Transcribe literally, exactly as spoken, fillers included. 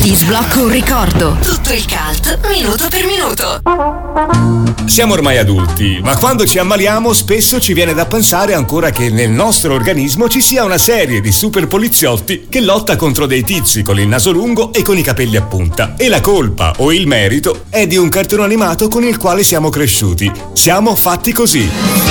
Ti sblocco un ricordo. Tutto il cult, minuto per minuto. Siamo ormai adulti, ma quando ci ammaliamo spesso ci viene da pensare ancora che nel nostro organismo ci sia una serie di super poliziotti che lotta contro dei tizi con il naso lungo e con i capelli a punta. E la colpa o il merito è di un cartone animato con il quale siamo cresciuti. Siamo fatti così.